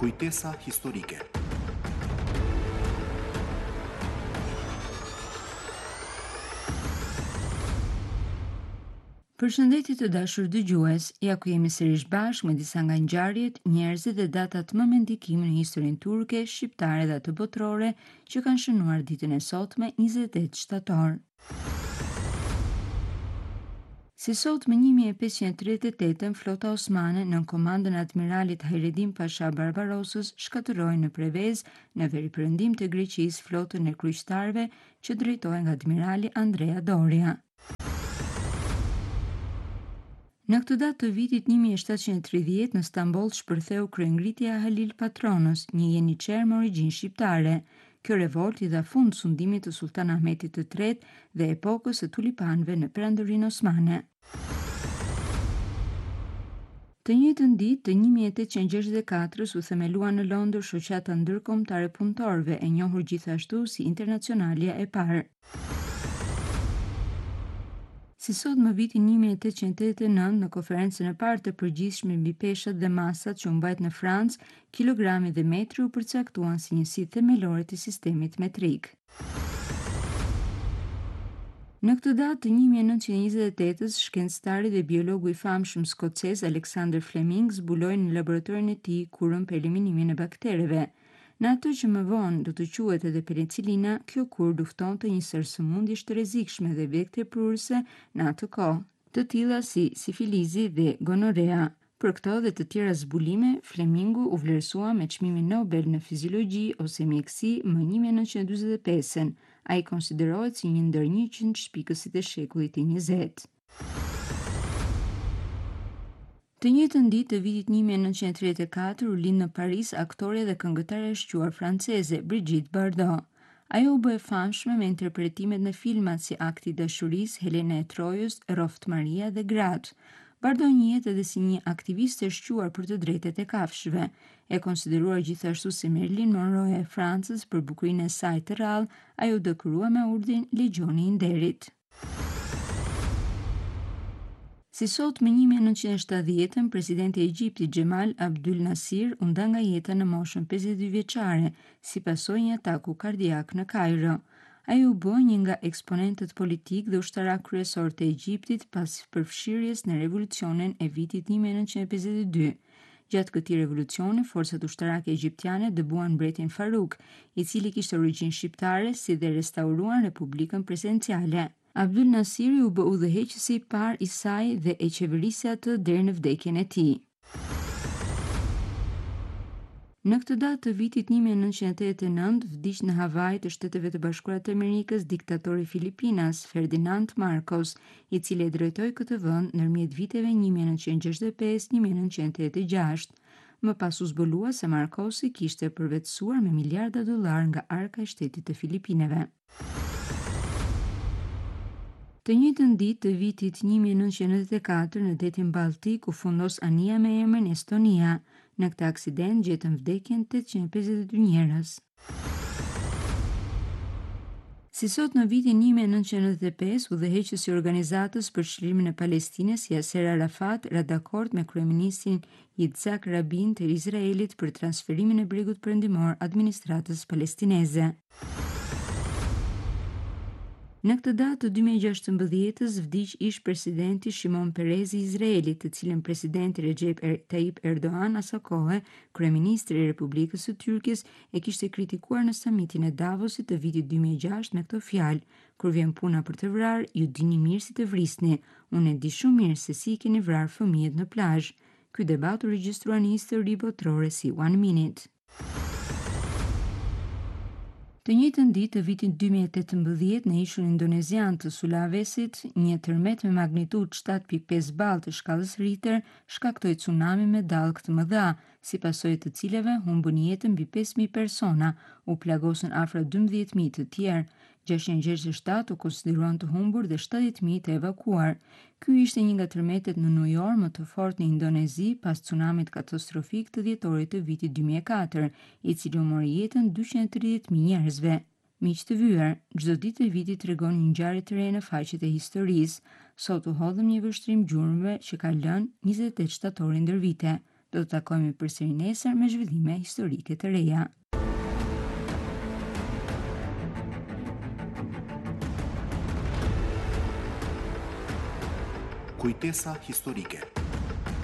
Kujtesa historike. Përshëndetje të dashur dëgjues, ja ku jemi sërish bashkë me disa nga ngjarjet, njerëzit dhe datat më me ndikim në historinë turke, shqiptare dhe të botrore që kanë shënuar ditën e sotme 28 shtator. Si sot me 1538, flota osmane në komandën e admiralit Hayreddin Pasha Barbarosës shkatërroi në Prevez, në veriperëndim të Greqisë, flotën e kryqëtarëve që drejtohej nga admirali Andrea Doria. Në këtë datë të vitit 1730 në Stamboll shpërtheu kryengritja e Halil Patronës, një jeniçer me origjinë shqiptare. Kjo revoltë i dha fund sundimit të Sultan Ahmetit III dhe epokës së tulipanëve në perandorinë osmane. Të njëjtën ditë të 1864 u themelua në Londër shoqata ndërkombëtare punëtorëve, e njohur gjithashtu si Internacionalia e parë. Si sot më vitin 1889, në konferencën e parë të përgjithshme mbi peshat dhe masat që u mbajt në Francë, kilogrami dhe metri u përcaktuan si njësi themelore të sistemit metrik. Në këtë datë të 1928-s, shkencëtari dhe biologu i famshëm skocez Alexander Fleming zbuloi në laboratorin e tij kurën për eliminimin e baktereve. Në atë që më vonë do të quhet edhe penicilina, kjo kurë luftonte një sër sëmundjesh të rrezikshme dhe vektrepruese në atë kohë, të tilla si sifilizi dhe gonorea. Për këto dhe të tjera zbulime, Flemingu u vlerësua me çmimin Nobel në fiziologji ose mjekësi më 1945. Ai konsiderohet si një ndër 100 shpikësit e shekullit të 20. Të njëjtën ditë të vitit 1934 u lind në Paris aktoreja dhe këngëtarja e shquar franceze Brigitte Bardot. Ajo u bë e famshme me interpretimet në filmat si Akti i dashurisë, Helena e Trojës, Roft Maria dhe Gratë. Bardot njihet edhe si një aktiviste e shquar për të drejtat e kafshëve, e konsideruar gjithashtu si Marilyn Monroe e Francës për bukurinë e saj të rrallë. Ajo u dekorua me urdhrin Legjoni i Nderit. Si sot me 1970, presidenti i Egjiptit Xhemal Abdul Nasir u nda nga jeta në moshën 52 vjeçare, si pasojë një ataku kardiak në Kairo. Ai u bë një nga eksponentët politik dhe ushtarak kryesor të Egjiptit pas përfshirjes në revolucionin e vitit 1952. Gjatë këtij revolucioni, forcat ushtarake egjiptiane dëbuan mbretin Faruk, i cili kishte origjinë shqiptare, si dhe restauruan Republikën Presidenciale. Abdul Nasiri u bë udhëheqësi i parë i saj dhe e qeverisë atë deri në vdekjen e tij. Në këtë datë të vitit 1989 vdiq në Havaj të Shteteve të Bashkuara të Amerikës diktatori Filipinas Ferdinand Marcos, i cili e drejtoi këtë vend ndërmjet viteve 1965-1986. Më pas u zbulua se Marcosi kishte përvetësuar me miliarda dollar nga arka e shtetit të Filipineve. Të njëjtën ditë të vitit 1994 në detin Balltik u fundos anija me emrin Estonia. Në këtë aksident gjetën vdekjen 852 njerëz. Si sot në vitin 1995, udhëheqësi i organizatës për çlimin e Palestinës Yasser Arafat ra dakord me kryeministin Yitzhak Rabin të Izraelit për transferimin e bregut perëndimor administratës palestineze. Në këtë datë të 2016-s vdiq ish presidenti Shimon Peres i Izraelit, të cilin presidenti Recep Tayyip Erdogan asaj kohe, kryeministri i Republikës së Tyrkisë, e kishte kritikuar në samitin e Davosit të vitit 2006 me këto fjalë: "Kur vjen puna për të vrarë, ju dini mirë si të vrisni. Unë e di shumë mirë se si i keni vrarë fëmijët në plazh." Ky debat u regjistrua në histori botërore si One Minute. Të njëjtën ditë të vitit 2018 në ishun indonezian të Sulavesit, një tërmet me magnitudë 7.5 ballë të shkallës Richter shkaktoi tsunami me dallgë të mëdha, si pasojë të cilave humbën jetën mbi 5.000 persona, u plagosën afër 12.000 të tjerë. 667 u konsideruan të humbur dhe 70.000 të evakuar. Ky ishte një nga tërmetet në New York më të fortë në Indonezi pas tsunamit katastrofik të dhjetorit të vitit 2004, i cili u mori jetën 230.000 njerëzve. Miq të vyer, çdo ditë e vitit tregon një ngjarje të re në faqet e historisë. Sot u hodhëm një vështrim gjurmëve që ka lënë 28 shtatorin ndër vite. Do të takojmë përsëri nesër me zhvillime historike të reja. Kujtesa historike.